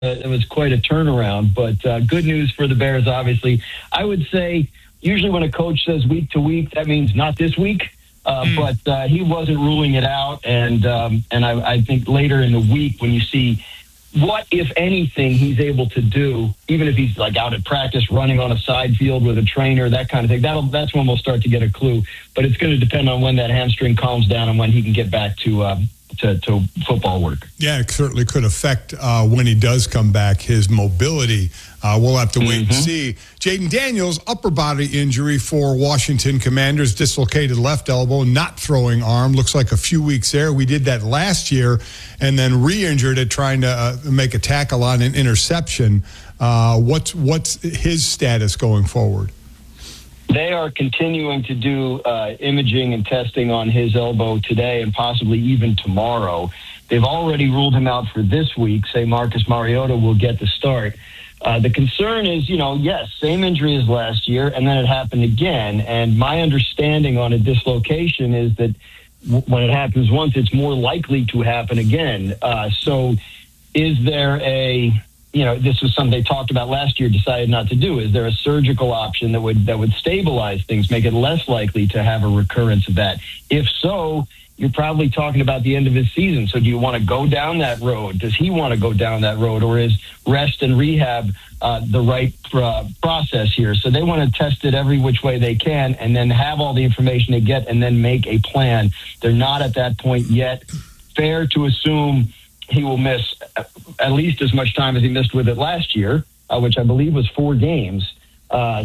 quite a turnaround. But good news for the Bears, obviously. I would say usually when a coach says week to week, that means not this week. But he wasn't ruling it out, and I think later in the week when you see what, if anything, he's able to do, even if he's like out at practice, running on a side field with a trainer, that kind of thing, that's when we'll start to get a clue. But it's going to depend on when that hamstring calms down and when he can get back to football work. Yeah, it certainly could affect when he does come back, his mobility. We'll have to wait and see. Jayden Daniels, upper body injury for Washington Commanders, dislocated left elbow, not throwing arm. Looks like a few weeks there. We did that last year and then re-injured it trying to make a tackle on an interception. What's his status going forward? They are continuing to do imaging and testing on his elbow today and possibly even tomorrow. They've already ruled him out for this week. Say Marcus Mariota will get the start. The concern is, yes, same injury as last year, and then it happened again. And my understanding on a dislocation is that when it happens once, it's more likely to happen again. So is there this was something they talked about last year, decided not to do. Is there a surgical option that would stabilize things, make it less likely to have a recurrence of that? If so, you're probably talking about the end of his season. So do you want to go down that road? Does he want to go down that road? Or is rest and rehab the right process here? So they want to test it every which way they can and then have all the information they get and then make a plan. They're not at that point yet. Fair to assume he will miss at least as much time as he missed with it last year, which I believe was 4 games. But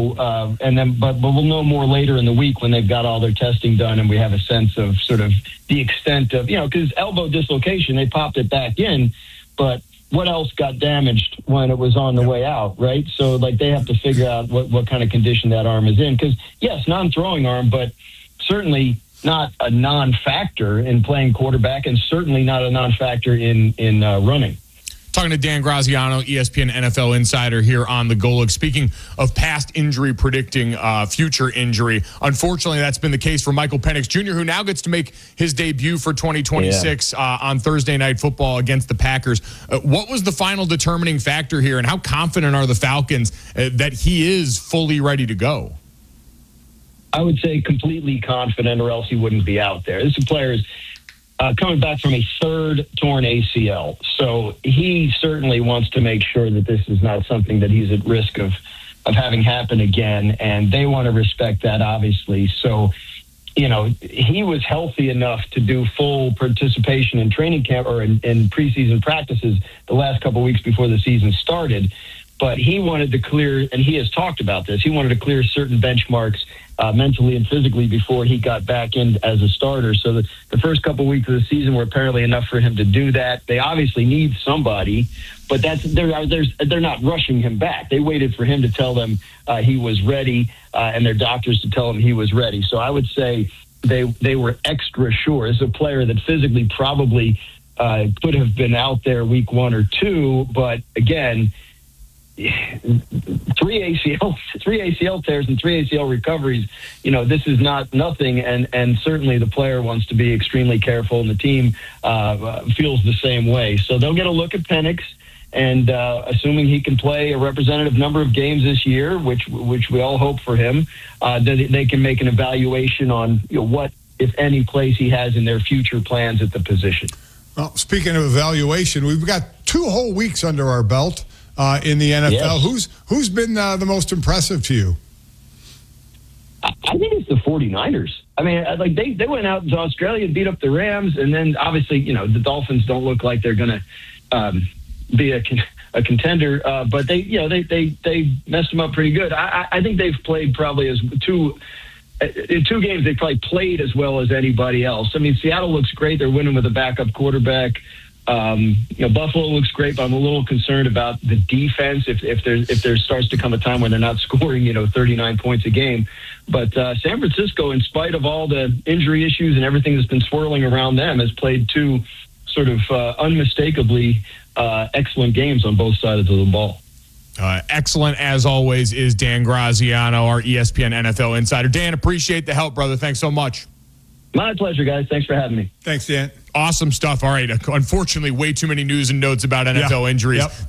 we'll know more later in the week when they've got all their testing done and we have a sense of sort of the extent of, because elbow dislocation, they popped it back in, but what else got damaged when it was on the way out, right? So they have to figure out what kind of condition that arm is in. Because yes, non-throwing arm, but certainly not a non-factor in playing quarterback and certainly not a non-factor in running. Talking to Dan Graziano, ESPN NFL insider here on the Golic. Speaking of past injury predicting future injury, unfortunately that's been the case for Michael Penix Jr., who now gets to make his debut for 2026 on Thursday Night Football against the Packers. What was the final determining factor here, and how confident are the Falcons that he is fully ready to go? I would say completely confident, or else he wouldn't be out there. This player is coming back from a 3rd torn ACL. So he certainly wants to make sure that this is not something that he's at risk of having happen again. And they want to respect that, obviously. So, he was healthy enough to do full participation in training camp or in preseason practices the last couple of weeks before the season started. But he wanted to clear, and he has talked about this, he wanted to clear certain benchmarks mentally and physically before he got back in as a starter. So the first couple of weeks of the season were apparently enough for him to do that. They obviously need somebody, but they're not rushing him back. They waited for him to tell them he was ready, and their doctors to tell him he was ready. So I would say they were extra sure. As a player that physically probably could have been out there week 1 or 2, but again, 3 ACL tears and 3 ACL recoveries, this is not nothing. And certainly the player wants to be extremely careful, and the team feels the same way. So they'll get a look at Penix, and assuming he can play a representative number of games this year, which we all hope for him, they can make an evaluation on what, if any, place he has in their future plans at the position. Well, speaking of evaluation, we've got 2 whole weeks under our belt in the NFL. Yes. Who's been the most impressive to you? I think it's the 49ers. I mean, they went out to Australia and beat up the Rams, and then obviously, the Dolphins don't look like they're going to be a contender, but they messed them up pretty good. I think they've played probably in 2 games, they probably played as well as anybody else. I mean, Seattle looks great. They're winning with a backup quarterback. Buffalo looks great, but I'm a little concerned about the defense if there starts to come a time when they're not scoring, 39 points a game. But San Francisco, in spite of all the injury issues and everything that's been swirling around them, has played 2 sort of unmistakably excellent games on both sides of the ball. Excellent, as always, is Dan Graziano, our ESPN NFL insider. Dan, appreciate the help, brother. Thanks so much. My pleasure, guys. Thanks for having me. Thanks, Dan. Awesome stuff. All right. Unfortunately, way too many news and notes about NFL injuries. Yep.